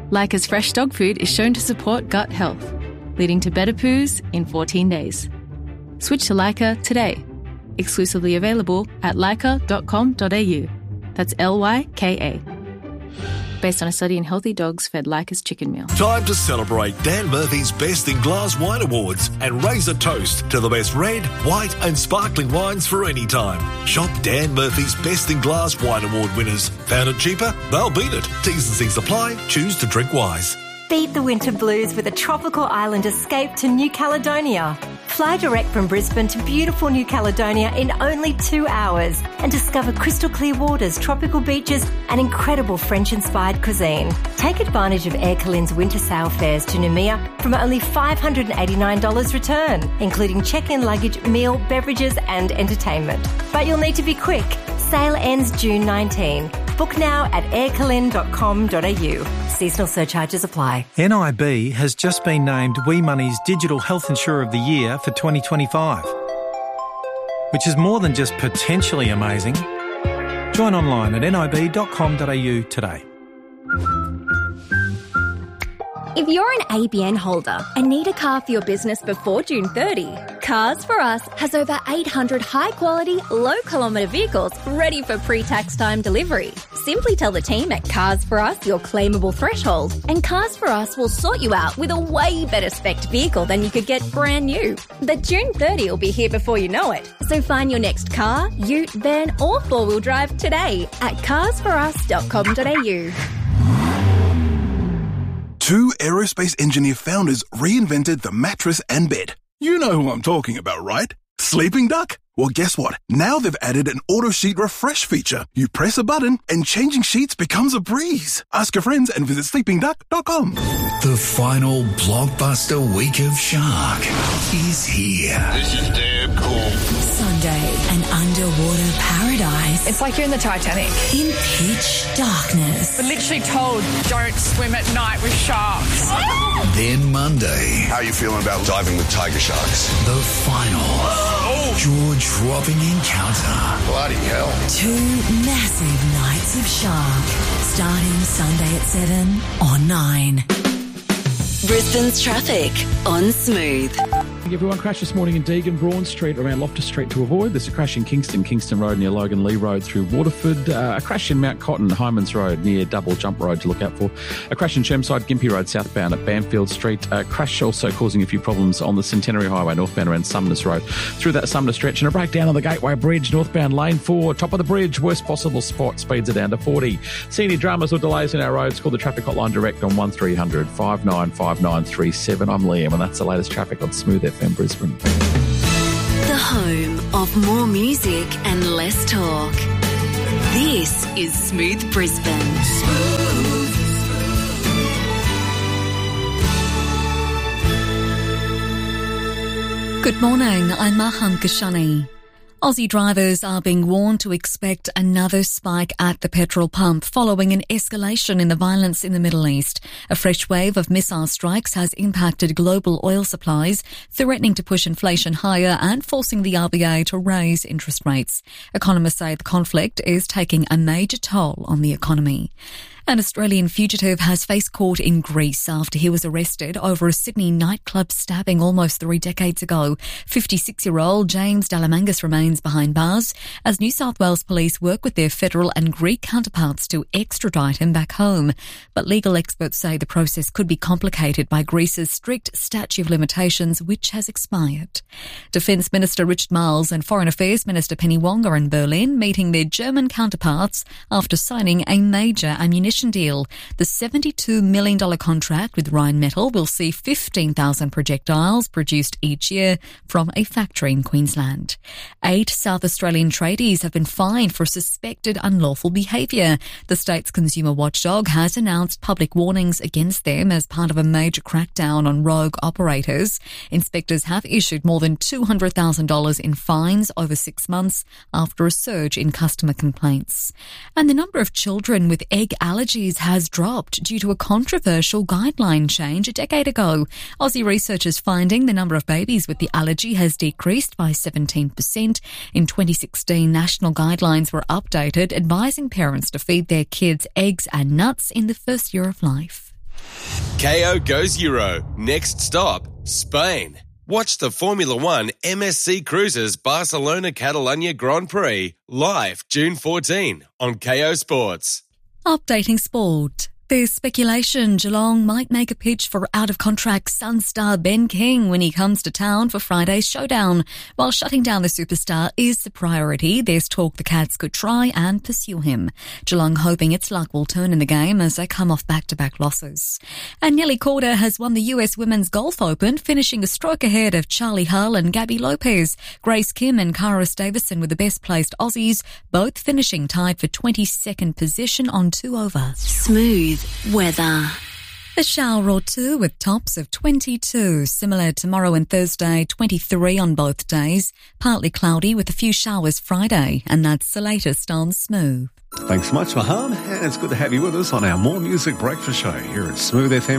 Leica's fresh dog food is shown to support gut health, leading to better poos in 14 days. Switch to Leica today. Exclusively available at leica.com.au. That's Lyka. Based on a study in healthy dogs fed Leica's chicken meal. Time to celebrate Dan Murphy's Best in Glass Wine Awards and raise a toast to the best red, white and sparkling wines for any time. Shop Dan Murphy's Best in Glass Wine Award winners. Found it cheaper? They'll beat it. T's and C's apply. Choose to drink wise. Beat the winter blues with a tropical island escape to New Caledonia. Fly direct from Brisbane to beautiful New Caledonia in only 2 hours and discover crystal clear waters, tropical beaches and incredible French-inspired cuisine. Take advantage of Air Calin's winter sail fares to Noumea from only $589 return, including check-in luggage, meal, beverages and entertainment. But you'll need to be quick. Sale ends June 19. Book now at aircalin.com.au. Seasonal surcharges apply. NIB has just been named WeMoney's Digital Health Insurer of the Year for 2025, which is more than just potentially amazing. Join online at nib.com.au today. If you're an ABN holder and need a car for your business before June 30, Cars For Us has over 800 high-quality, low-kilometre vehicles ready for pre-tax time delivery. Simply tell the team at Cars For Us your claimable threshold, and Cars For Us will sort you out with a way better spec'd vehicle than you could get brand new. But June 30 will be here before you know it. So find your next car, ute, van or four-wheel drive today at carsforus.com.au. Two aerospace engineer founders reinvented the mattress and bed. You know who I'm talking about, right? Sleeping Duck? Well, guess what? Now they've added an auto sheet refresh feature. You press a button and changing sheets becomes a breeze. Ask your friends and visit sleepingduck.com. The final blockbuster week of Shark is here. This is damn cool. Sunday, an underwater paradise. It's like you're in the Titanic. In pitch darkness. We're literally told don't swim at night with sharks. Then Monday. How are you feeling about diving with tiger sharks? The final jaw-dropping encounter. Bloody hell. 2 massive nights of Shark. Starting Sunday at 7 on 9. Brisbane's traffic on Smooth. Everyone, crash this morning in Deagon, Braun Street around Loftus Street to avoid. There's a crash in Kingston Road near Logan Lee Road through Waterford. A crash in Mount Cotton, Hymans Road near Double Jump Road to look out for. A crash in Chermside, Gympie Road southbound at Banfield Street. A crash also causing a few problems on the Centenary Highway northbound around Sumners Road. Through that Sumner stretch and a breakdown on the Gateway Bridge northbound lane 4. Top of the bridge, worst possible spot, speeds are down to 40. See any dramas or delays in our roads, call the traffic hotline direct on 1300 595937. I'm Liam and that's the latest traffic on Smooth FM Brisbane. The home of more music and less talk. This is Smooth Brisbane. Smooth. Good morning, I'm Mahan Kashani. Aussie drivers are being warned to expect another spike at the petrol pump following an escalation in the violence in the Middle East. A fresh wave of missile strikes has impacted global oil supplies, threatening to push inflation higher and forcing the RBA to raise interest rates. Economists say the conflict is taking a major toll on the economy. An Australian fugitive has faced court in Greece after he was arrested over a Sydney nightclub stabbing almost 3 decades ago. 56-year-old James Dalamangas remains behind bars as New South Wales police work with their federal and Greek counterparts to extradite him back home. But legal experts say the process could be complicated by Greece's strict statute of limitations, which has expired. Defence Minister Richard Marles and Foreign Affairs Minister Penny Wong are in Berlin meeting their German counterparts after signing a major ammunition deal. The $72 million contract with Rheinmetall will see 15,000 projectiles produced each year from a factory in Queensland. 8 South Australian tradies have been fined for suspected unlawful behaviour. The state's consumer watchdog has announced public warnings against them as part of a major crackdown on rogue operators. Inspectors have issued more than $200,000 in fines over 6 months after a surge in customer complaints. And the number of children with egg allergies has dropped due to a controversial guideline change a decade ago. Aussie researchers finding the number of babies with the allergy has decreased by 17%. In 2016, national guidelines were updated, advising parents to feed their kids eggs and nuts in the first year of life. KO goes Euro. Next stop, Spain. Watch the Formula One MSC Cruises Barcelona Catalunya Grand Prix live June 14 on KO Sports. Updating sport. There's speculation Geelong might make a pitch for out-of-contract Sun star Ben King when he comes to town for Friday's showdown. While shutting down the superstar is the priority, there's talk the Cats could try and pursue him. Geelong hoping its luck will turn in the game as they come off back-to-back losses. And Nelly Korda has won the US Women's Golf Open, finishing a stroke ahead of Charlie Hull and Gabby Lopez. Grace Kim and Karis Davison were the best-placed Aussies, both finishing tied for 22nd position on 2 over. Smooth weather. A shower or two with tops of 22. Similar tomorrow and Thursday, 23 on both days. Partly cloudy with a few showers Friday. And that's the latest on Smooth. Thanks so much, Maham. And it's good to have you with us on our More Music Breakfast show here at Smooth FM.